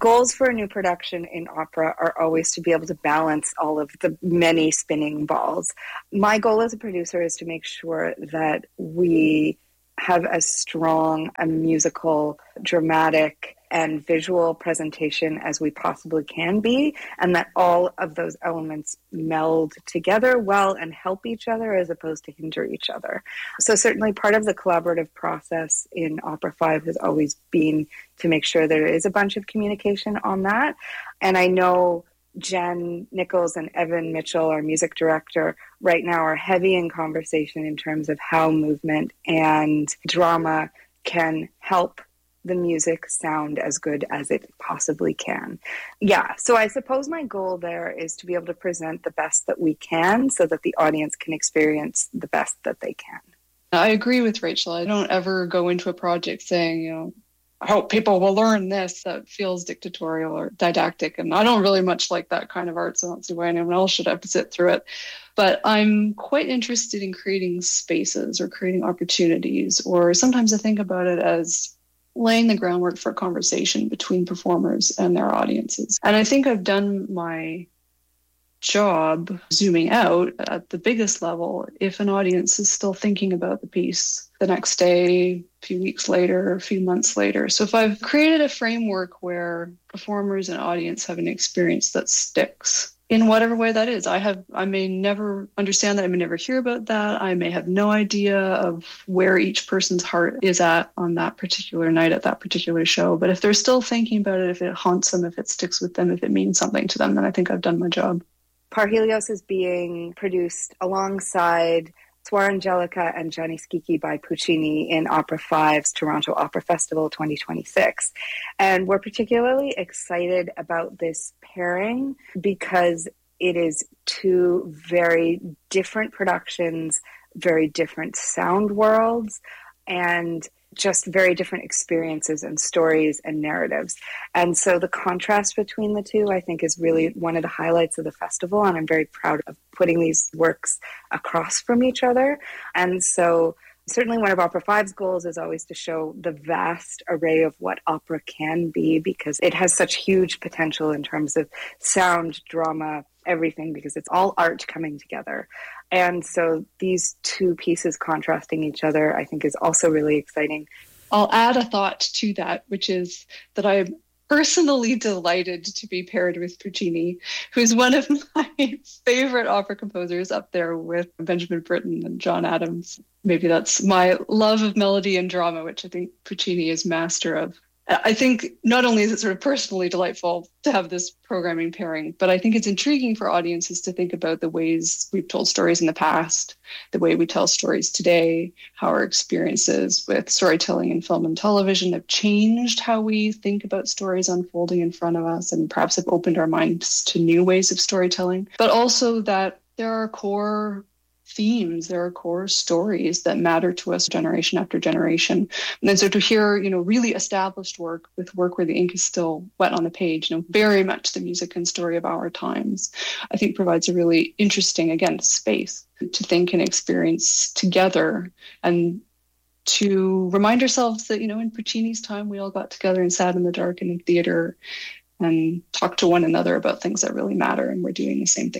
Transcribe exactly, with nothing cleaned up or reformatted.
Goals for a new production in opera are always to be able to balance all of the many spinning balls. My goal as a producer is to make sure that we have as strong a musical, dramatic, and visual presentation as we possibly can be, and that all of those elements meld together well and help each other as opposed to hinder each other. So certainly part of the collaborative process in Opera five has always been to make sure there is a bunch of communication on that. And I know Jen Nichols and Evan Mitchell, our music director, right now are heavy in conversation in terms of how movement and drama can help the music sound as good as it possibly can. Yeah, so I suppose my goal there is to be able to present the best that we can so that the audience can experience the best that they can. I agree with Rachel. I don't ever go into a project saying, you know, I hope people will learn this. That feels dictatorial or didactic. And I don't really much like that kind of art, so I don't see why anyone else should have to sit through it. But I'm quite interested in creating spaces or creating opportunities, or sometimes I think about it as laying the groundwork for conversation between performers and their audiences. And I think I've done my job zooming out at the biggest level if an audience is still thinking about the piece the next day, a few weeks later, a few months later. So if I've created a framework where performers and audience have an experience that sticks in whatever way that is, I have I may never understand that, I may never hear about that, I may have no idea of where each person's heart is at on that particular night at that particular show. But if they're still thinking about it, if it haunts them, if it sticks with them, if it means something to them, then I think I've done my job. Parhelios is being produced alongside Suor Angelica and Gianni Schicchi by Puccini in Opera five's Toronto Opera Festival twenty twenty-six. And we're particularly excited about this pairing because it is two very different productions, very different sound worlds, and just very different experiences and stories and narratives. And so the contrast between the two, I think, is really one of the highlights of the festival. And I'm very proud of putting these works across from each other. And so certainly one of Opera five's goals is always to show the vast array of what opera can be, because it has such huge potential in terms of sound, drama, everything, because it's all art coming together. And so these two pieces contrasting each other, I think, is also really exciting. I'll add a thought to that, which is that I'm personally delighted to be paired with Puccini, who's one of my favorite opera composers, up there with Benjamin Britten and John Adams. Maybe that's my love of melody and drama, which I think Puccini is master of. I think not only is it sort of personally delightful to have this programming pairing, but I think it's intriguing for audiences to think about the ways we've told stories in the past, the way we tell stories today, how our experiences with storytelling in film and television have changed how we think about stories unfolding in front of us, and perhaps have opened our minds to new ways of storytelling, but also that there are core themes, there are core stories that matter to us generation after generation. And then so to hear, you know, really established work with work where the ink is still wet on the page, you know, very much the music and story of our times, I think provides a really interesting, again, space to think and experience together, and to remind ourselves that, you know, in Puccini's time, we all got together and sat in the dark in a theater and talked to one another about things that really matter, and we're doing the same thing